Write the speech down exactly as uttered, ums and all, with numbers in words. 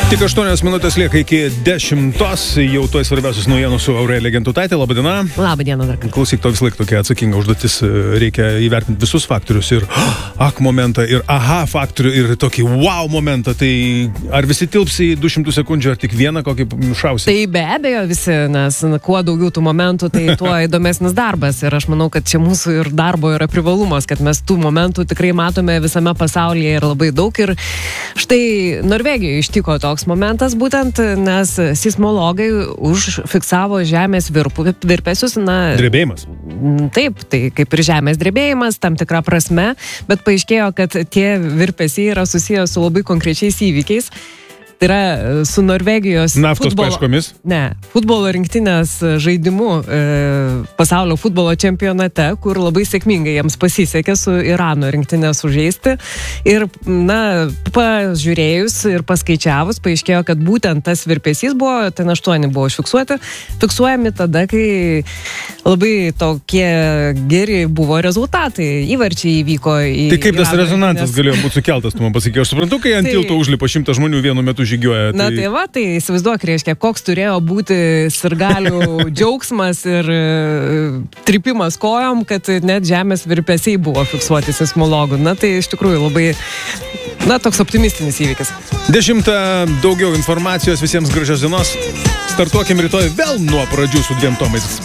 Tik aštuonios minutės lieka iki dešimtos, jau tuoj svarbiausios naujienos su Aurelija Gentutaitė. Labadiena. Labadiena dar. Klausyk, to vis laik tokia atsakinga užduotis, reikia įvertinti visus faktorius ir ak momentą, ir aha faktorių, ir tokį wow momentą. Tai ar visi tilps į du šimtus sekundžių, ar tik vieną kokį šausi? Tai be abejo visi, nes kuo daugiau tų momentų, tai tuo įdomesnis darbas. Ir aš manau, kad čia mūsų ir darbo yra privalumas, kad mes tų momentų tikrai matome visame pasaulyje ir labai daug. Ir štai Norvegijoje ištiko toks momentas būtent, nes seismologai užfiksavo žemės virpų, virpesius. Na, drebėjimas. Taip, tai kaip ir žemės drebėjimas, tam tikra prasme, bet paaiškėjo, kad tie virpesiai yra susijęs su labai konkrečiais įvykiais. Tai yra su Norvegijos naftos futbolo, paieškomis? Ne, futbolo rinktinės žaidimu e, pasaulio futbolo čempionate, kur labai sėkmingai jiems pasisekė su Irano rinktinė sužaisti. Ir, na, pažiūrėjus ir paskaičiavus, paaiškėjo, kad būtent tas virpesys buvo, ten aštuoni buvo užfiksuoti, fiksuojami tada, kai labai tokie geri buvo rezultatai, įvarčiai įvyko į... Tai kaip tas Irano rezonantas rinktinės... galėjo būti sukeltas, tu man pasakė. Aš suprantu, kai ant Tai- tilto užlipa šimtas žmonių vienu metu žygiuoja. Na tai va, tai įsivaizduok, reiškia, koks turėjo būti sirgalių džiaugsmas ir e, tripimas kojom, kad net žemės virpesiai buvo fiksuoti seismologų. Na tai iš tikrųjų labai, na, toks optimistinis įvykis. Dešimtą daugiau informacijos, visiems gražios dienos. Startuokim rytoj vėl nuo pradžių su dviem tomais.